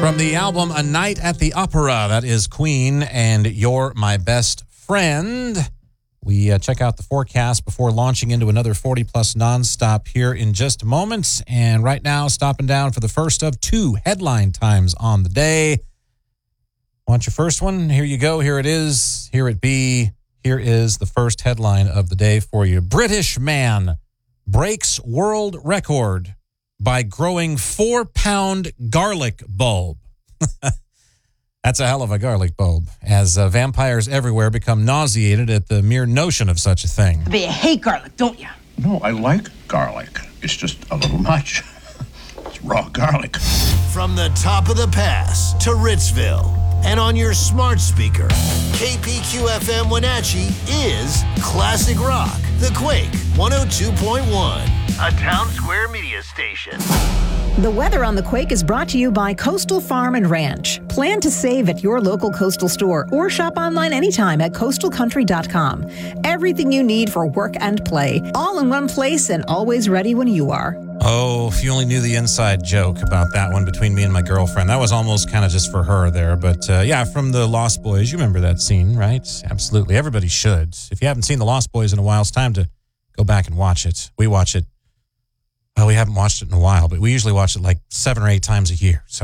From the album A Night at the Opera, that is Queen and You're My Best Friend. We check out the forecast before launching into another 40-plus nonstop here in just moments. And right now, stopping down for the first of two headline times on the day. Want your first one? Here you go. Here it is. Here it be. Here is the first headline of the day for you. British man breaks world record by growing 4-pound garlic bulb. That's a hell of a garlic bulb, as vampires everywhere become nauseated at the mere notion of such a thing. But you hate garlic, don't you? No, I like garlic. It's just a little much. It's raw garlic. From the top of the pass to Ritzville and on your smart speaker, KPQFM Wenatchee is Classic Rock, The Quake 102.1, a Town Square media station. The weather on The Quake is brought to you by Coastal Farm and Ranch. Plan to save at your local Coastal store or shop online anytime at coastalcountry.com. Everything you need for work and play, all in one place and always ready when you are. Oh, if you only knew the inside joke about that one between me and my girlfriend. That was almost kind of just for her there. But yeah, from the Lost Boys, you remember that scene, right? Absolutely. Everybody should. If you haven't seen the Lost Boys in a while, it's time to go back and watch it. We watch it. Well, we haven't watched it in a while, but we usually watch it like 7 or 8 times a year. So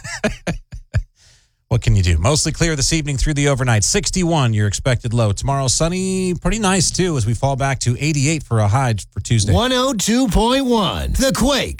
what can you do? Mostly clear this evening through the overnight. 61, your expected low. Tomorrow, sunny, pretty nice, too, as we fall back to 88 for a high for Tuesday. 102.1, The Quake.